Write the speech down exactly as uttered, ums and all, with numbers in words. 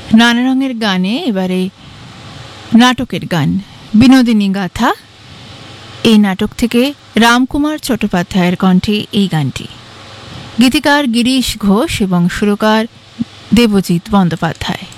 নানা রঙের গানে এবারে নাটকের গান বিনোদিনী গাথা। এই নাটক থেকে রামকুমার চট্টোপাধ্যায়ের কণ্ঠে এই গানটি। গীতিকার গিরিশ ঘোষ এবং সুরকার দেবজিৎ বন্দ্যোপাধ্যায়।